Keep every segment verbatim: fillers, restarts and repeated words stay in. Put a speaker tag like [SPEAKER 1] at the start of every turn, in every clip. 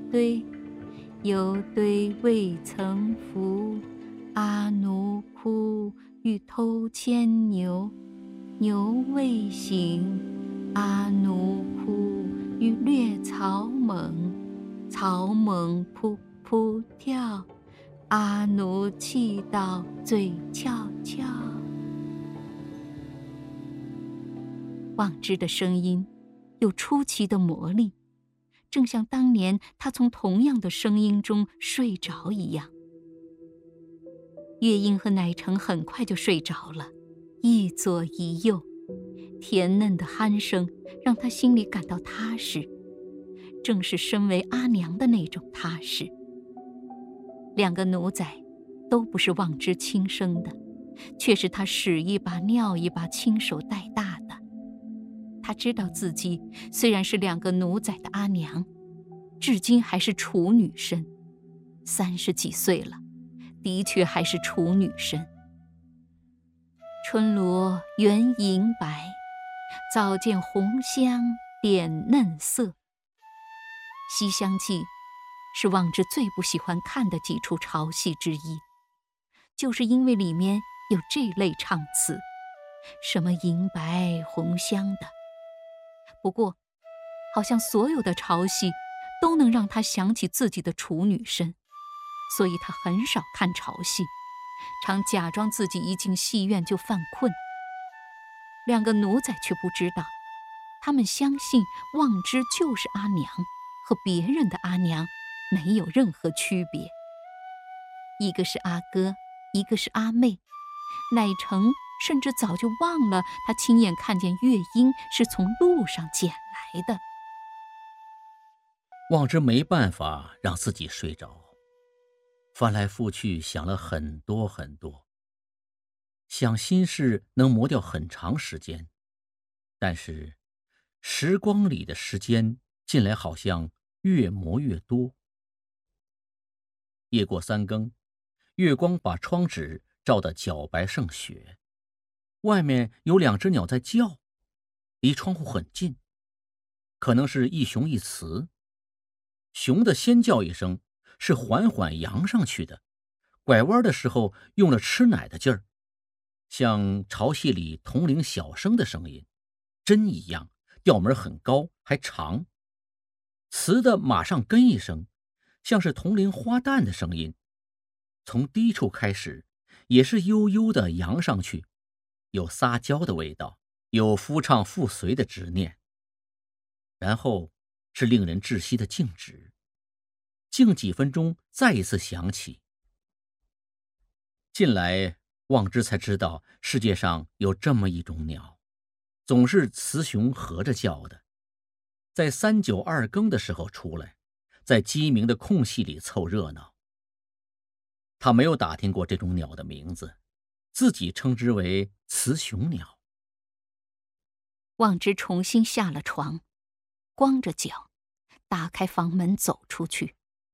[SPEAKER 1] 堆，有堆未曾扶。阿奴哭，欲偷牵牛，牛未醒。阿奴哭，欲掠草蜢，草蜢扑扑跳。阿奴气到嘴翘翘。望之的声音有出奇的魔力，正像当年他从同样的声音中睡着一样。月英和乃成很快就睡着了，一左一右，甜嫩的鼾声让他心里感到踏实，正是身为阿娘的那种踏实。两个奴才都不是望之亲生的，却是他屎一把尿一把亲手带大的。他知道自己虽然是两个奴才的阿娘，至今还是处女身，三十几岁了，的确还是处女身。春萝原银白，早见红香点嫩色。《西厢记》是望之最不喜欢看的几出潮戏之一，就是因为里面有这类唱词，什么银白红香的。不过好像所有的潮戏都能让他想起自己的处女身，所以他很少看潮戏，常假装自己一进戏院就犯困。两个奴才却不知道，他们相信望之就是阿娘，和别人的阿娘没有任何区别。一个是阿哥，一个是阿妹，乃成甚至早就忘了他亲眼看见月英是从路上捡来的。
[SPEAKER 2] 望之没办法让自己睡着，翻来覆去想了很多很多，想心事能磨掉很长时间，但是时光里的时间近来好像越磨越多。夜过三更，月光把窗纸照得皎白胜雪，外面有两只鸟在叫，离窗户很近，可能是一雄一雌。雄的先叫一声，是缓缓扬上去的，拐弯的时候用了吃奶的劲儿，像潮戏里铜铃小声的声音，针一样，调门很高还长。雌的马上跟一声，像是铜铃花旦的声音，从低处开始，也是悠悠的扬上去，有撒娇的味道，有夫唱妇随的执念。然后是令人窒息的静止，静几分钟再一次响起。近来望之才知道世界上有这么一种鸟，总是雌雄合着叫的，在三九二更的时候出来，在鸡鸣的空隙里凑热闹。他没有打听过这种鸟的名字，自己称之为雌雄鸟。
[SPEAKER 1] 望之重新下了床，光着脚打开房门走出去。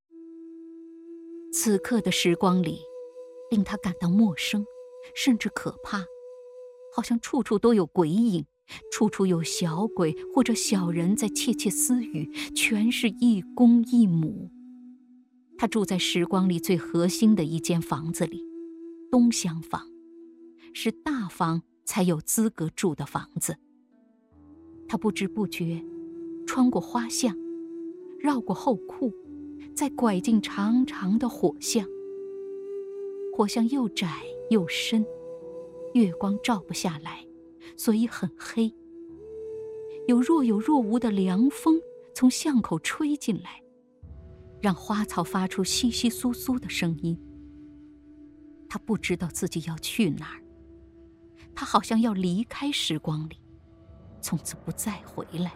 [SPEAKER 1] 此刻的时光里令他感到陌生，甚至可怕，好像处处都有鬼影，处处有小鬼或者小人在窃窃私语，全是一公一母。他住在时光里最核心的一间房子里，东厢房，是大房才有资格住的房子。他不知不觉穿过花巷，绕过后库，再拐进长长的火巷。火巷又窄又深，月光照不下来，所以很黑。有若有若无的凉风从巷口吹进来，让花草发出窸窸窣窣的声音。他不知道自己要去哪儿，他好像要离开时光里，从此不再回来。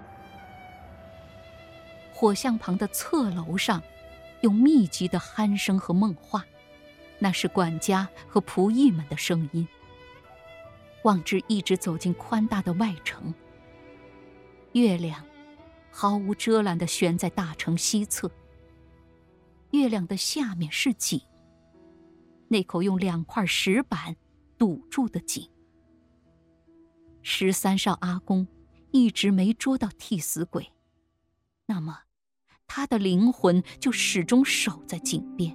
[SPEAKER 1] 火巷旁的侧楼上有密集的鼾声和梦话，那是管家和仆役们的声音。望之一直走进宽大的外城，月亮毫无遮拦地悬在大城西侧，月亮的下面是井，那口用两块石板堵住的井。十三少阿公一直没捉到替死鬼，那么他的灵魂就始终守在井边。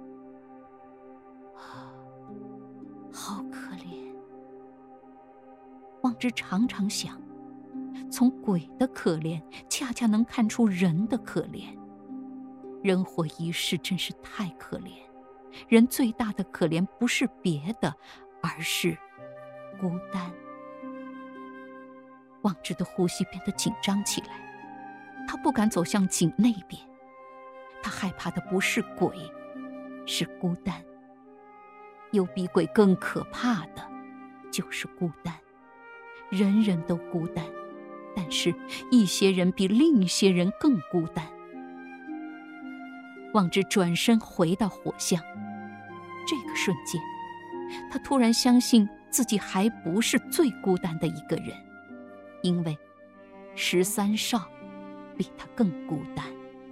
[SPEAKER 1] 好可怜。望之常常想，从鬼的可怜恰恰能看出人的可怜。人活一世真是太可怜，人最大的可怜不是别的，而是孤单。望之的呼吸变得紧张起来，他不敢走向井那边。他害怕的不是鬼，是孤单。有比鬼更可怕的，就是孤单。人人都孤单，但是一些人比另一些人更孤单。望之转身回到火巷，这个瞬间，他突然相信自己还不是最孤单的一个人，因为十三少比他更孤单。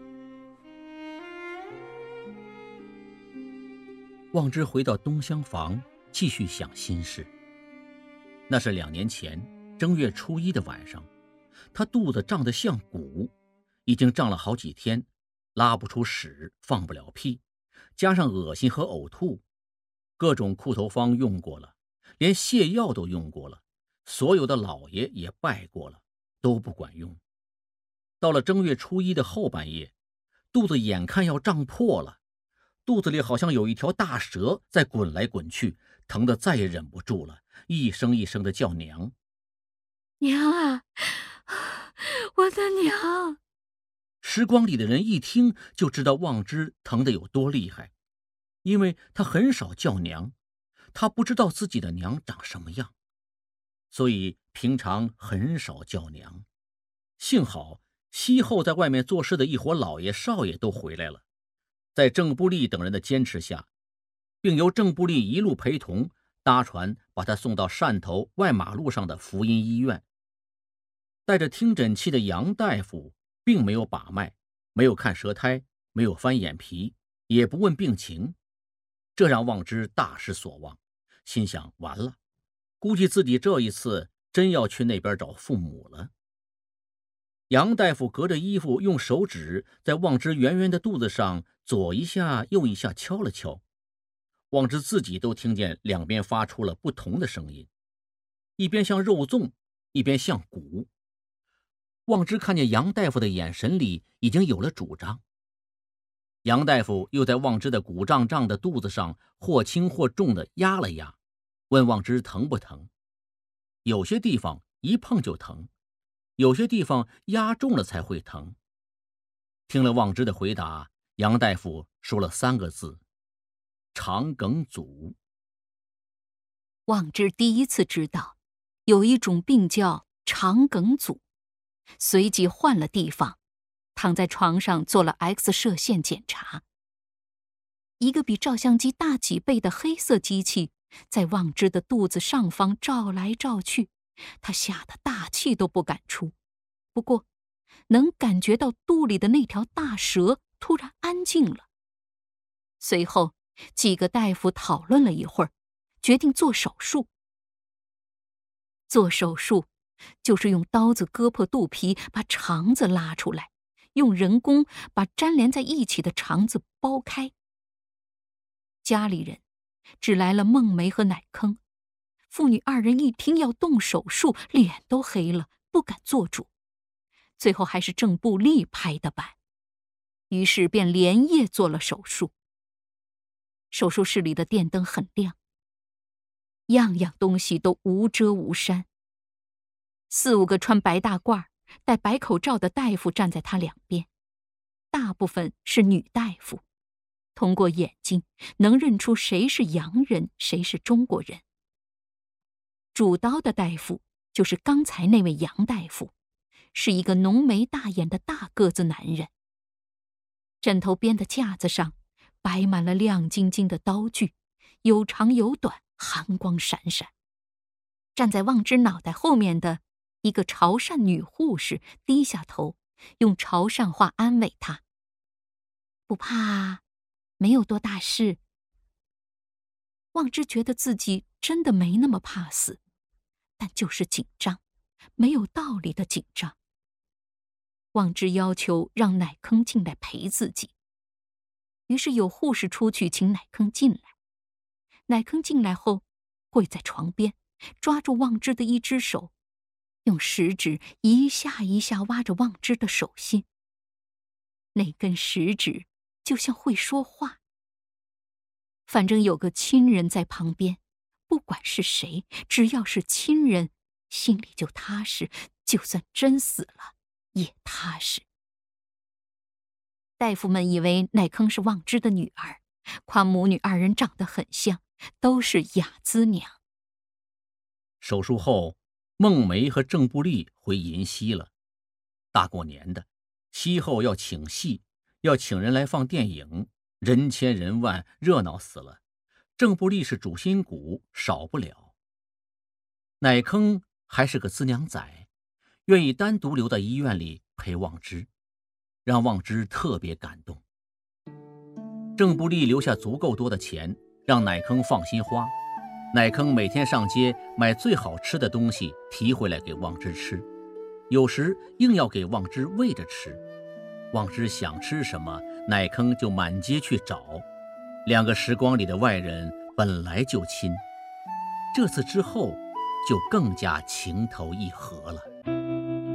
[SPEAKER 2] 望之回到东厢房，继续想心事。那是两年前正月初一的晚上，他肚子胀得像鼓，已经胀了好几天，拉不出屎，放不了屁，加上恶心和呕吐，各种裤头方用过了，连泻药都用过了，所有的老爷也拜过了，都不管用。到了正月初一的后半夜，肚子眼看要胀破了，肚子里好像有一条大蛇在滚来滚去，疼得再也忍不住了，一声一声的叫娘。
[SPEAKER 1] 娘啊，我的娘！
[SPEAKER 2] 时光里的人一听就知道望之疼得有多厉害，因为他很少叫娘，他不知道自己的娘长什么样，所以平常很少叫娘。幸好西后在外面做事的一伙老爷少爷都回来了，在郑布利等人的坚持下，并由郑布利一路陪同搭船把他送到汕头外马路上的福音医院。带着听诊器的杨大夫并没有把脉，没有看舌苔，没有翻眼皮，也不问病情，这让望之大失所望，心想完了，估计自己这一次真要去那边找父母了。杨大夫隔着衣服用手指在望之圆圆的肚子上左一下右一下敲了敲，望之自己都听见两边发出了不同的声音，一边像肉粽，一边像鼓。望之看见杨大夫的眼神里已经有了主张。杨大夫又在望之的鼓胀胀的肚子上或轻或重地压了压，问望之疼不疼。有些地方一碰就疼，有些地方压重了才会疼。听了望之的回答，杨大夫说了三个字：肠梗阻。
[SPEAKER 1] 望之第一次知道有一种病叫肠梗阻，随即换了地方，躺在床上做了 X 射线检查。一个比照相机大几倍的黑色机器在望之的肚子上方照来照去，他吓得大气都不敢出。不过能感觉到肚里的那条大蛇突然安静了。随后几个大夫讨论了一会儿，决定做手术。做手术就是用刀子割破肚皮，把肠子拉出来，用人工把粘连在一起的肠子剥开。家里人只来了孟梅和乃坑，父女二人一听要动手术，脸都黑了，不敢做主。最后还是郑布利拍的板，于是便连夜做了手术。手术室里的电灯很亮，样样东西都无遮无山。四五个穿白大褂、戴白口罩的大夫站在他两边，大部分是女大夫，通过眼睛能认出谁是洋人，谁是中国人。主刀的大夫就是刚才那位杨大夫，是一个浓眉大眼的大个子男人。枕头边的架子上摆满了亮晶晶的刀具，有长有短，寒光闪闪。站在望之脑袋后面的一个潮汕女护士低下头，用潮汕话安慰他：不怕，没有多大事。望之觉得自己真的没那么怕死，但就是紧张，没有道理的紧张。 望之要求让乃坑进来陪自己。于是有护士出去请乃坑进来。乃坑进来后，跪在床边，抓住望之的一只手，用食指一下一下挖着望之的手心。那根食指就像会说话。反正有个亲人在旁边，不管是谁，只要是亲人，心里就踏实，就算真死了也踏实。大夫们以为乃坑是望之的女儿，夸母女二人长得很像，都是雅姿娘。
[SPEAKER 2] 手术后，孟梅和郑布利回银溪了。大过年的，西后要请戏，要请人来放电影，人千人万，热闹死了。郑布利是主心骨，少不了。乃坑还是个资娘仔，愿意单独留在医院里陪望之，让望之特别感动。郑布利留下足够多的钱，让乃坑放心花。乃坑每天上街买最好吃的东西提回来给望之吃，有时硬要给望之喂着吃。望之想吃什么，乃坑就满街去找。两个时光里的外人本来就亲，这次之后就更加情投意合了。